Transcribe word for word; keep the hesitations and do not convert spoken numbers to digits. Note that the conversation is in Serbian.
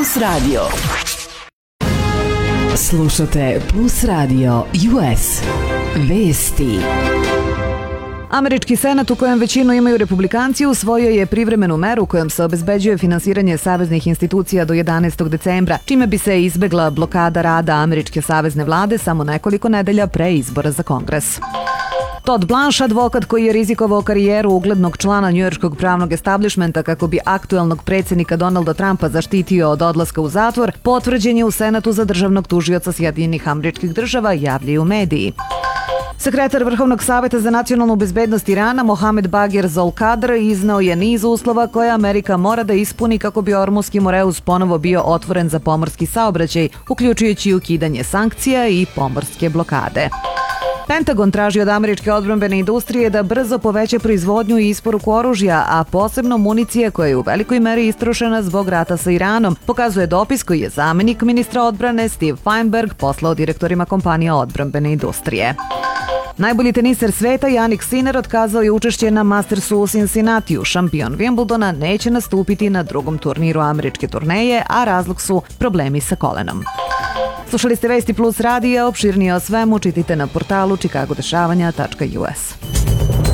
Plus Radio. Slušate Plus Radio U S. Vesti. Američki senat, u kojem većinu imaju republikanci, usvojio je privremenu meru kojom se obezbeđuje finansiranje saveznih institucija do jedanaestog decembra, čime bi se izbegla blokada rada američke savezne vlade samo nekoliko nedelja pre izbora za Kongres. Todd Blanche, advokat koji je rizikovao karijeru uglednog člana njujorškog pravnog establishmenta kako bi aktuelnog predsjednika Donalda Trumpa zaštitio od odlaska u zatvor, potvrđen je u Senatu za državnog tužioca Sjedinjenih Američkih Država, javljaju mediji. Sekretar Vrhovnog saveta za nacionalnu bezbednost Irana, Mohamed Bagher Zolkadr, izneo je niz uslova koje Amerika mora da ispuni kako bi Ormuski Moreus ponovo bio otvoren za pomorski saobraćaj, uključujući ukidanje sankcija i pomorske blokade. Pentagon traži od američke odbrambene industrije da brzo poveća proizvodnju i isporuku oružja, a posebno municije koja je u velikoj meri istrošena zbog rata sa Iranom, pokazuje dopis koji je zamenik ministra odbrane Steve Feinberg poslao direktorima kompanija odbrambene industrije. Najbolji teniser sveta Jannik Sinner otkazao je učešće na Mastersu u Cincinnatiju. Šampion Wimbledona neće nastupiti na drugom turniru američke turneje, a razlog su problemi sa kolenom. Slušali ste Vesti Plus radija, opširnije o svemu čitajte na portalu čikagodešavanja tačka u es.